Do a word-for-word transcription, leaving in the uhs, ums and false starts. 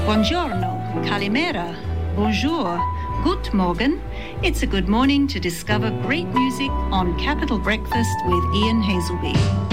Buongiorno, Kalimera, Bonjour, Good Morgen. It's a good morning to discover great music on Capital Breakfast with Ian Hazelby.